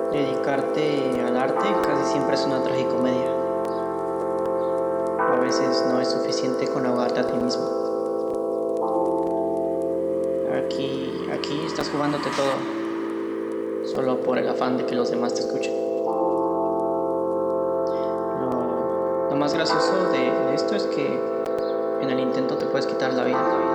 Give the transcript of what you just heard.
Dedicarte al arte casi siempre es una tragicomedia. A veces no es suficiente con ahogarte a ti mismo. Aquí estás jugándote todo, solo por el afán de que los demás te escuchen. Lo más gracioso de esto es que en el intento te puedes quitar la vida.